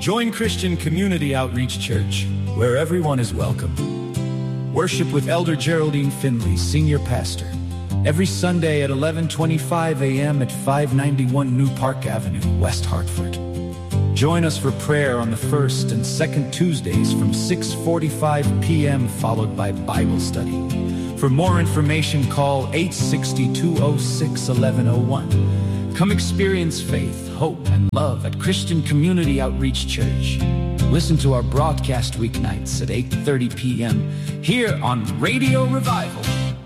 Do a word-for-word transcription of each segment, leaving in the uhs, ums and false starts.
Join Christian Community Outreach Church, where everyone is welcome. Worship with Elder Geraldine Finley, Senior Pastor, every Sunday at eleven twenty-five a m at five ninety-one New Park Avenue, West Hartford. Join us for prayer on the first and second Tuesdays from six forty-five p m followed by Bible study. For more information, call eight six zero, two zero six, one one zero one. Come experience faith, hope, and love at Christian Community Outreach Church. Listen to our broadcast weeknights at eight thirty p m here on Radio Revival.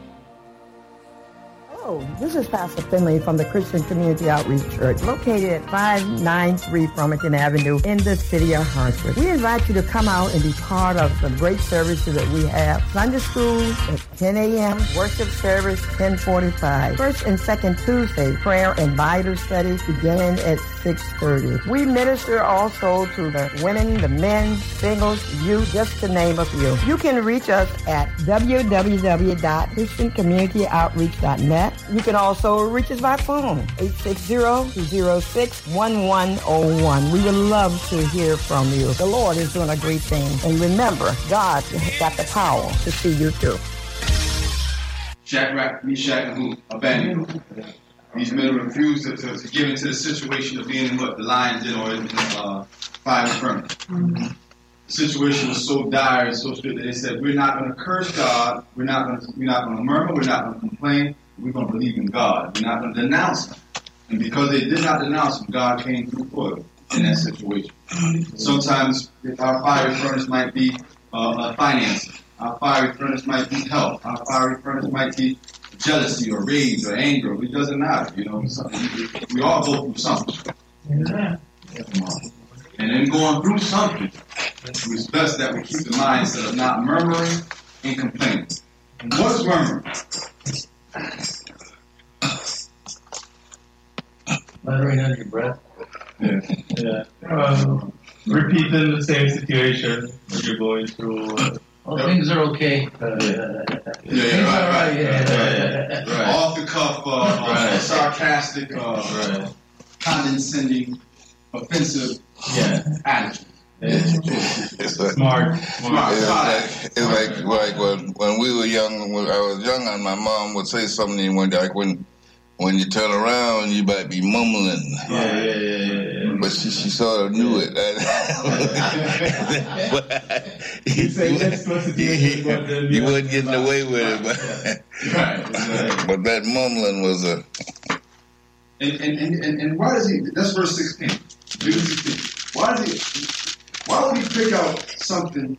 Hello, this is Pastor Finley from the Christian Community Outreach Church, located at five ninety-three Farmington Avenue in the city of Hartford. We invite you to come out and be part of the great services that we have. Sunday school at ten a m, worship service ten forty-five. First and second Tuesday, prayer and Bible study beginning at six thirty. We minister also to the women, the men, singles, youth, just to name a few. You can reach us at w w w dot christian community outreach dot net. You can also reach us by phone, eight six zero, two zero six, one one zero one. We would love to hear from you. The Lord is doing a great thing. And remember, God has got the power to see you through. Shadrach, Meshach, and Abednego. These men refused to, to, to give into the situation of being in what the lion's den or in the uh, fire furnace. Mm-hmm. The situation was so dire and so strict that they said, we're not going to curse God, we're not going to we're not going to murmur, we're not going to complain, we're going to believe in God. We're not going to denounce Him. And because they did not denounce Him, God came through for them in that situation. Sometimes our fiery furnace might be uh, financing. Our fiery furnace might be health. Our fiery furnace might be jealousy or rage or anger. It doesn't matter. You know, we all go through something. Yeah. And in going through something, it's best that we keep the mindset of not murmuring and complaining. What is murmuring? Muttering under your breath. Yeah. yeah. Um, repeating the same situation that you're going through. Uh, oh, yep. Things are okay. Uh, yeah, yeah, right, right. Yeah, yeah, yeah. Right. Off the cuff, uh, right. sarcastic, uh, right. condescending, offensive yeah. attitude. Yeah. It's like, smart, smart. It's like, it's like, like when, when we were young, when I was young, and my mom would say something when, like when, when you turn around, you might be mumbling. Yeah, yeah, yeah, yeah, yeah. But she, she sort of knew it. You say that's supposed to be it. You wasn't getting away with it, but, right, right. but that mumbling was a. And and, and, and and why does he? That's verse sixteen. sixteen. Why does he? Why would he pick out something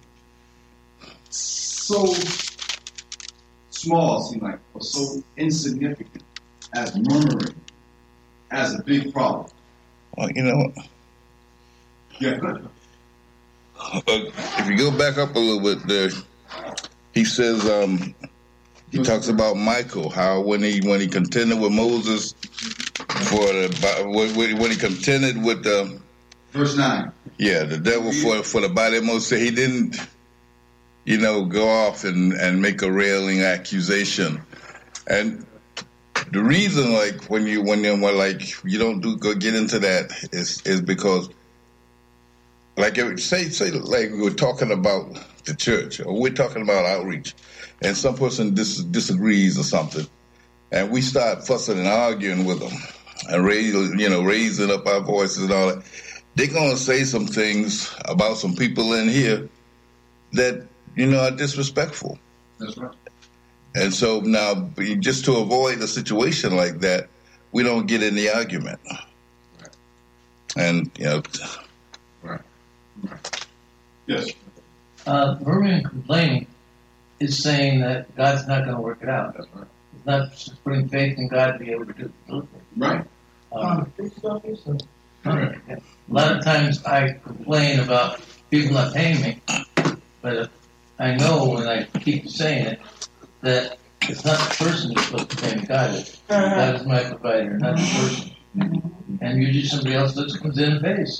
so small, seem like, or so insignificant as murmuring as a big problem? Well, you know, yeah, good. Uh, if you go back up a little bit there, he says um, he talks about Michael, how when he when he contended with Moses for the when, when he contended with the verse nine. Yeah, the devil for for the body of Moses, he didn't, you know, go off and, and make a railing accusation. And the reason, like, when you when you like you don't do go get into that is is because, like, say say like we're talking about the church or we're talking about outreach, and some person dis- disagrees or something, and we start fussing and arguing with them and raise you know raising up our voices and all that. They're going to say some things about some people in here that, you know, are disrespectful. That's right. And so now, just to avoid a situation like that, we don't get in the argument. Right. And, you know. Right. Right. Yes. Uh, murmuring and complaining is saying that God's not going to work it out. That's right. It's not just putting faith in God to be able to do it. Right. Um, Right. A lot of times I complain about people not paying me, but I know when I keep saying it that it's not the person who's supposed to pay me. God is. God is my provider, not the person. And usually somebody else that comes in and pays.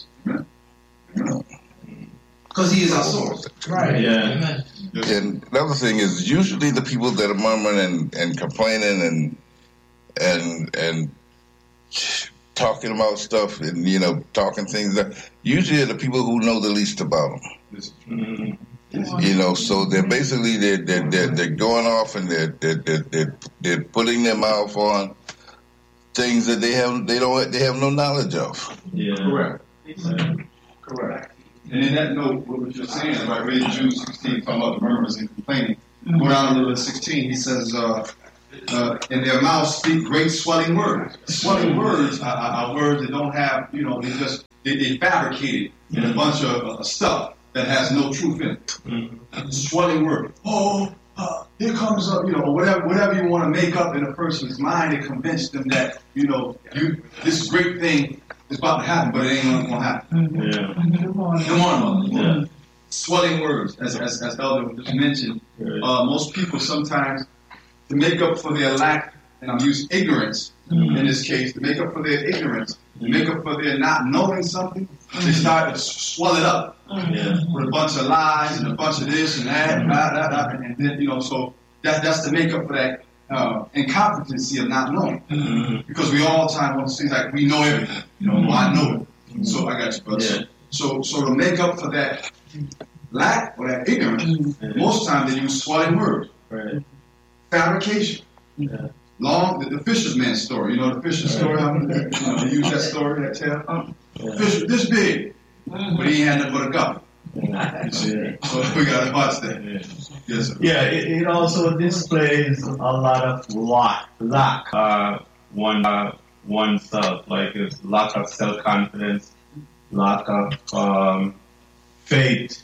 Because He is our source. Right. Yeah. And another thing is usually the people that are murmuring and, and complaining and and and talking about stuff and, you know, talking things that usually are the people who know the least about them. Mm-hmm. You know, so they're basically, they're, they're, they're, they're going off and they're, they're, they're, they're, they're putting their mouth on things that they have, they don't, they have no knowledge of. Yeah. Correct. Yeah. Correct. And in that note, what you're saying, like read Jude sixteen, talking about the murmurs and complaining. Mm-hmm. Go down a little bit, sixteen, he says, uh, uh, in their mouths speak great swelling words. Swelling words are, are, are words that don't have, you know, they just, they, they fabricated in a bunch of uh, stuff that has no truth in it. Mm-hmm. Swelling word. Oh, uh, here comes up, you know, whatever, whatever you want to make up in a person's mind to convince them that, you know, you this great thing is about to happen, but it ain't going to happen. Yeah. Come on, Come on, yeah. Swelling words, as as, as Elder just mentioned. Uh, most people sometimes, to make up for their lack, and I'm using ignorance mm-hmm. in this case, to make up for their ignorance, to make up for their not knowing something, they start to swell it up yeah. with a bunch of lies and a bunch of this and that, and, blah, blah, blah, and then, you know, so that that's to make up for that uh, incompetency of not knowing. Mm-hmm. Because we all the time want to say like we know everything, you know, mm-hmm. well, I know it. So I got you, brother. Yeah. So so to make up for that lack or that ignorance, mm-hmm. most times they use swelling words. Right. Fabrication. Yeah. Long, the, the fisherman story, you know, the fisher story, how you know, they use that story, that tale. Um, yeah. Fish this big, but he had nothing but a goblet. Yeah. So we got to watch that. Yeah, yes, sir. Yeah, it, it also displays a lot of lack, lack, uh, one, uh, oneself, like it's lack of self-confidence, lack of um, faith,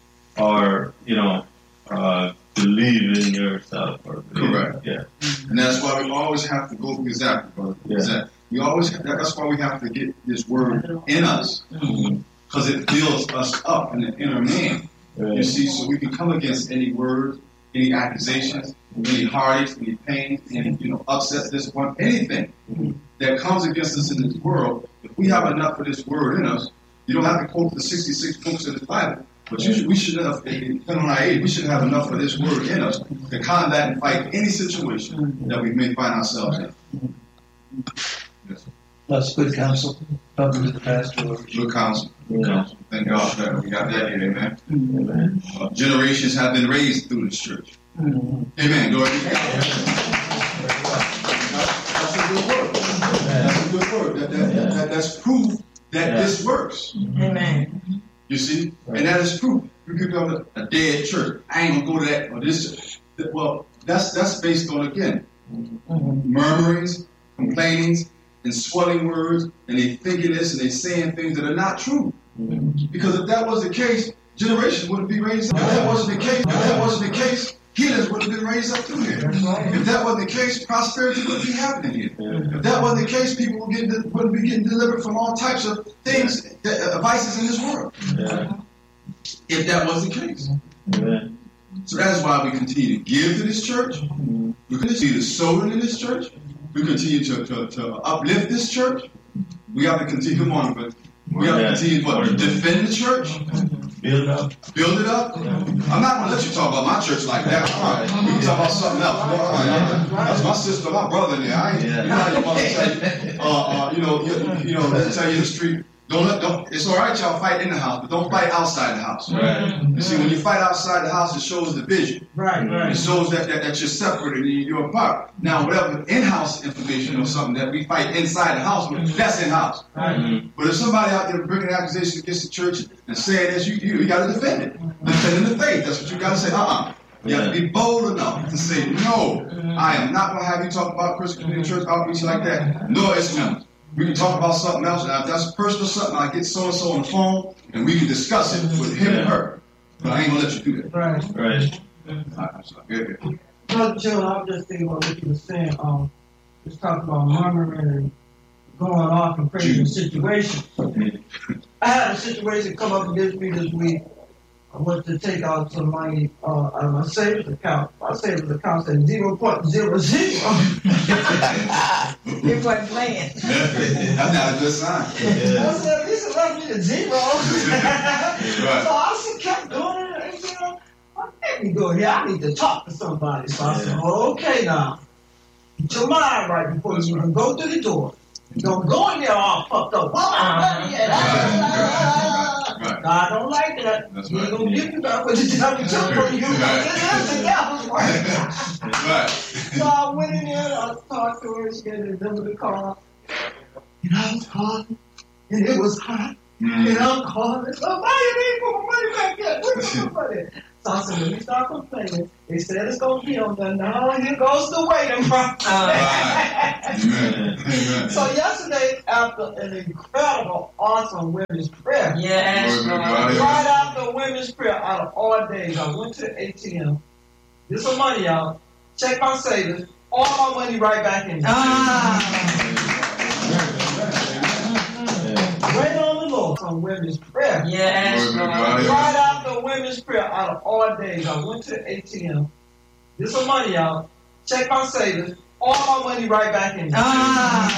or, you know, uh, believe in yourself. Or believe, correct. Yeah. And that's why we always have to go, exactly, brother. Yeah. Exactly. We always, that's why we have to get this word in us. Mm-hmm. Because it builds us up in the inner man. Right. You see, so we can come against any words, any accusations, any heartaches, any pain, any, you know, upsets, disappointment, anything mm-hmm. that comes against us in this world. If we have enough of this word in us, you don't have to quote the sixty-six books of the Bible, but you should, we should have, depending on our age, we should have enough of this word in us to combat and fight any situation that we may find ourselves in. Yes. That's good counsel. Talking to the pastor. Good counsel. Good counsel. Thank God for that. We got that here, amen. Amen. Uh, generations have been raised through this church. Mm-hmm. Amen. Glory to God. That's a good word. That's a good word. That, that, that, that, that's proof that yeah. this works. Amen. You see? Right. And that is proof. You could go to a dead church. I ain't going to go to that or this church. Well, that's, that's based on, again, mm-hmm. murmurings, complainings, and swelling words, and they thinking this and they saying things that are not true. Mm-hmm. Because if that was the case, generations wouldn't be raised up. If that wasn't the case, if that wasn't the case, healers wouldn't have been raised up through here. Right. If that wasn't the case, prosperity wouldn't be happening here. Yeah. If that wasn't the case, people would get, wouldn't be getting delivered from all types of things, that, uh, vices in this world. Yeah. If that was the case. Yeah. So that's why we continue to give to this church. Mm-hmm. We continue to sow into this church. We continue to, to, to uplift this church. We have to continue, come on, but we have to continue what, to defend the church. Build it up. Build it up. I'm not going to let you talk about my church like that. All right. We can talk about something else. All right. That's my sister, my brother in there. I ain't, you know how your mother tell you, uh, uh, you know, you, you know, let tell you in the street, don't let, don't, it's all right y'all fight in the house, but don't fight outside the house. Right. You see, when you fight outside the house, it shows division. Right, right. It shows that, that, that you're separate and you're apart. Now, whatever in-house information or something that we fight inside the house, that's in-house. Right. But if somebody out there bringing accusations against the church and saying this, you, you, you got to defend it. Defending the faith. That's what you got to say. Uh-uh. You have to be bold enough to say, no, I am not going to have you talk about Christian Community Church outreach like that. No, it's not. We can talk about something else. Now, if that's personal something, I get so-and-so on the phone, and we can discuss it with him and her. But I ain't going to let you do that. Right. Right. I'm sorry. Good, good. Brother Joe, I was just thinking about what you were saying. Um, just talking about murmuring and going off and crazy situations. I had a situation come up against me this week. I went to take out some money uh, out of my savings account. My savings account said zero point zero zero. It wasn't playing. That's not a good sign. Yeah. I said, at least it left me to zero. Right. So I just kept doing it. And, you know, let me go here. I need to talk to somebody. So I said, well, okay now. Get your mind right before you even go through the door. Don't go in there all fucked up. Well, I'm Right. Right. God don't like that. That's He right. gonna give you that what the devil took from you. Right. It is the devil's work. Right. So I went in there and I talked to her. She had the number of the car. And I was calling. And it was hot. Mm. And I'm calling. So why you didn't put my money back yet? Where's my money? So I said, let me start complaining. They said it's going to be on there. Now here goes the waiting process. Amen. Amen. So yesterday, after an incredible, awesome women's prayer, Yes, Glory to Lord. God. right after women's prayer, out of all days, I went to the A T M, get some money out, check my savings, all my money right back in there. Ah. Wait on the Lord on women's prayer. Yes, Glory to Lord. God. Right after women's prayer, out of all days, I went to the A T M, get some money out, check my savings, all my money right back in there. Ah.